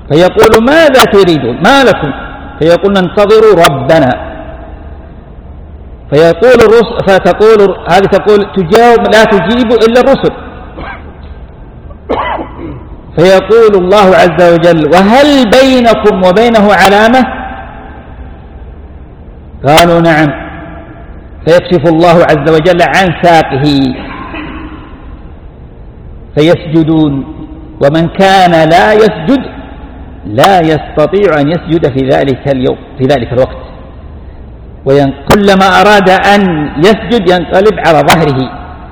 فيقول ماذا تريدون ما لكم؟ فيقول ننتظر ربنا. فيقول الرسل فتقول هذه تقول تجاوب لا تجيب إلا الرسل. فيقول الله عز وجل وهل بينكم وبينه علامة؟ قالوا نعم. فيكشف الله عز وجل عن ساقه فيسجدون، ومن كان لا يسجد لا يستطيع أن يسجد في ذلك اليوم في ذلك الوقت، وكلما أراد أن يسجد ينقلب على ظهره.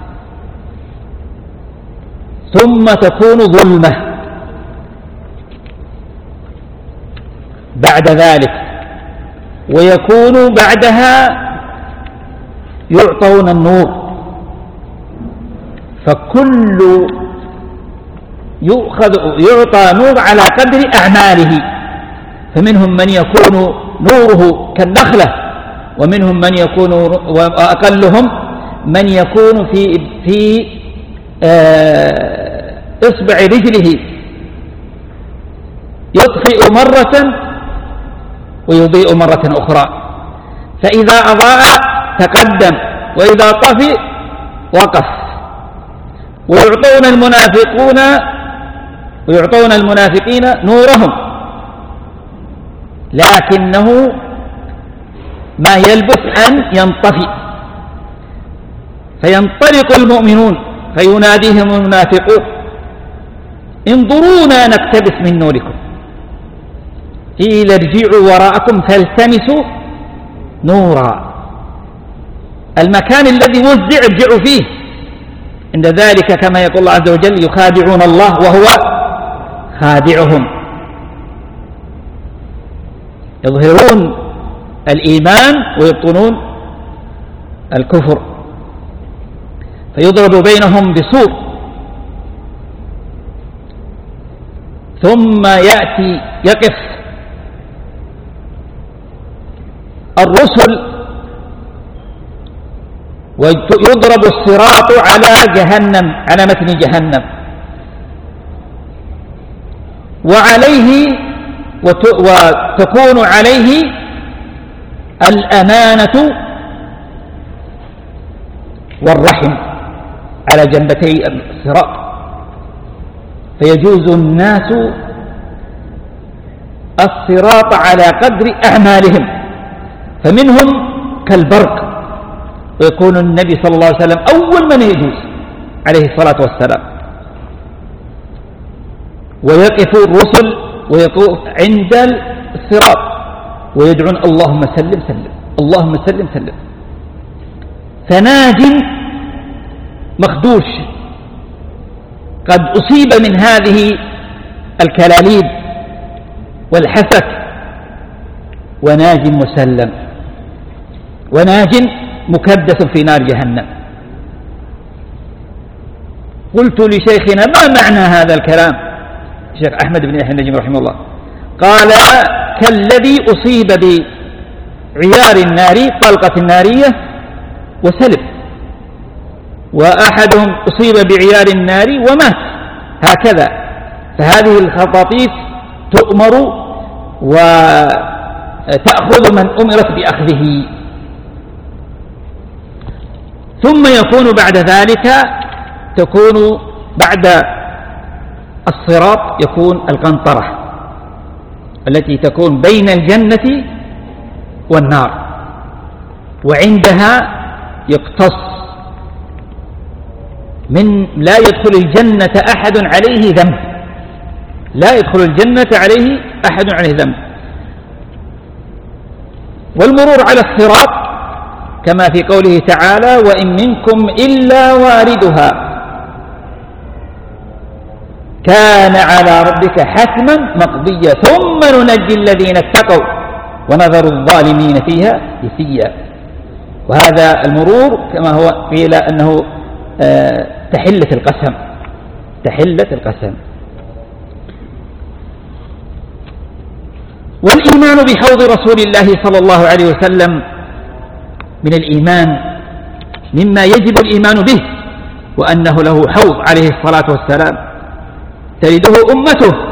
ثم تكون ظلمة بعد ذلك، ويكون بعدها يعطون النور، فكل يعطى نور على قدر أعماله، فمنهم من يكون نوره كالنخلة، ومنهم من يكون وأقلهم من يكون في إصبع رجله يطفئ مرة ويضيء مرة أخرى، فإذا أضاء تقدم وإذا طفئ وقف. ويعطون المنافقين نورهم، لكنه ما يلبث أن ينطفئ، فينطلق المؤمنون فيناديهم المنافقون انظرونا نقتبس من نوركم قيل ارجعوا وراءكم فالتمسوا نورا. المكان الذي وزع ارجعوا فيه. عند ذلك كما يقول الله عز وجل يخادعون الله وهو خادعهم، يظهرون الإيمان ويبطنون الكفر، فيضرب بينهم بسور. ثم يقف الرسل ويضرب الصراط على جهنم، على متن جهنم، وعليه وتكون عليه الأمانة والرحم على جنبتي الصراط، فيجوز الناس الصراط على قدر أعمالهم، فمنهم كالبرق، ويكون النبي صلى الله عليه وسلم أول من يجوز عليه الصلاة والسلام، ويقف الرسل ويطوف عند الصراط ويدعون اللهم سلم سلم اللهم سلم سلم. فناج مخدوش قد أصيب من هذه الكلاليب والحسك، وناج مسلم، وناج مكدس في نار جهنم. قلت لشيخنا ما معنى هذا الكلام الشيخ أحمد بن يحيى النجمي رحمه الله؟ قال كالذي أصيب بعيار النار طلقة نارية وسلب، وأحدهم أصيب بعيار النار ومات، هكذا. فهذه الخطاطيف تؤمر وتأخذ من أمرت بأخذه. ثم يكون بعد ذلك تكون بعد الصراط يكون القنطرة التي تكون بين الجنة والنار، وعندها يقتص من لا يدخل الجنة أحد عليه ذنب، لا يدخل الجنة عليه أحد عليه ذنب. والمرور على الصراط كما في قوله تعالى وإن منكم إلا واردها كان على ربك حتما مقضيا ثم ننجي الذين اتقوا ونذر الظالمين فيها جثيا. وهذا المرور كما هو قيل أنه تحلة القسم، تحلة القسم. والإيمان بحوض رسول الله صلى الله عليه وسلم من الإيمان مما يجب الإيمان به، وأنه له حوض عليه الصلاة والسلام ترده أمته